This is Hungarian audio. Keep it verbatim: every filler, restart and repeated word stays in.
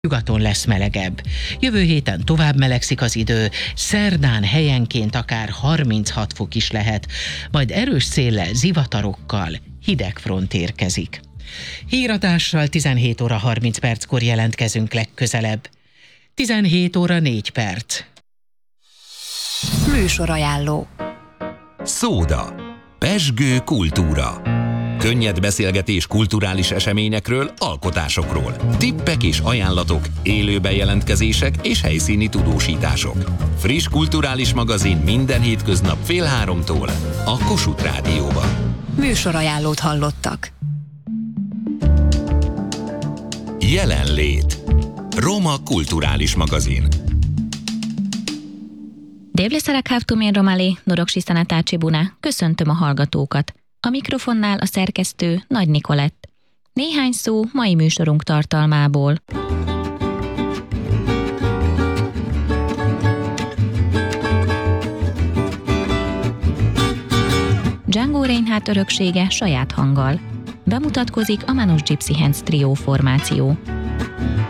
Nyugaton lesz melegebb. Jövő héten tovább melegszik az idő, szerdán helyenként akár harminchat fok is lehet, majd erős széllel, zivatarokkal hideg front érkezik. Híradással tizenhét óra harminc perckor jelentkezünk legközelebb. tizenhét óra négy perc. Műsorajánló. Szóda. Pezsgő kultúra. Könnyed beszélgetés kulturális eseményekről, alkotásokról. Tippek és ajánlatok, élő bejelentkezések és helyszíni tudósítások. Friss kulturális magazin minden hétköznap fél háromtól a Kossuth Rádióban. Műsorajánlót hallottak. Jelenlét. Roma kulturális magazin. Dévleszerek hávtumén romali, Noroksi Szanetácsi Buna, köszöntöm a hallgatókat. A mikrofonnál a szerkesztő Nagy Nikolett. Néhány szó mai műsorunk tartalmából. Django Reinhardt öröksége saját hanggal. Bemutatkozik a Manus Gypsy Hands Trio formáció.